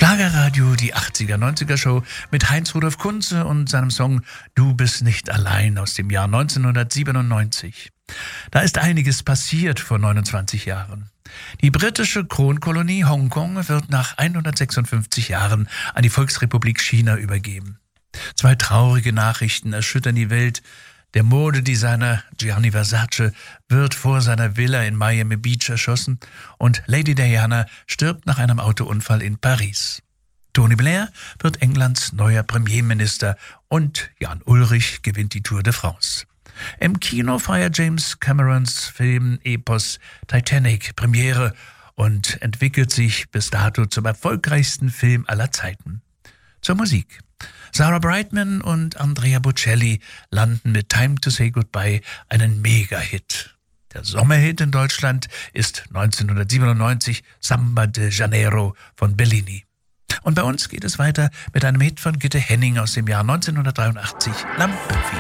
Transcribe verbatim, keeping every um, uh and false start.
Schlagerradio, die achtziger-neunziger-Show mit Heinz-Rudolf Kunze und seinem Song »Du bist nicht allein« aus dem Jahr neunzehnhundertsiebenundneunzig. Da ist einiges passiert vor neunundzwanzig Jahren. Die britische Kronkolonie Hongkong wird nach hundertsechsundfünfzig Jahren an die Volksrepublik China übergeben. Zwei traurige Nachrichten erschüttern die Welt. Der Modedesigner Gianni Versace wird vor seiner Villa in Miami Beach erschossen und Lady Diana stirbt nach einem Autounfall in Paris. Tony Blair wird Englands neuer Premierminister und Jan Ullrich gewinnt die Tour de France. Im Kino feiert James Camerons Film-Epos Titanic Premiere und entwickelt sich bis dato zum erfolgreichsten Film aller Zeiten. Zur Musik. Sarah Brightman und Andrea Bocelli landen mit Time to Say Goodbye einen Mega-Hit. Der Sommerhit in Deutschland ist neunzehnhundertsiebenundneunzig Samba de Janeiro von Bellini. Und bei uns geht es weiter mit einem Hit von Gitte Henning aus dem Jahr neunzehnhundertdreiundachtzig, Lampenfieber.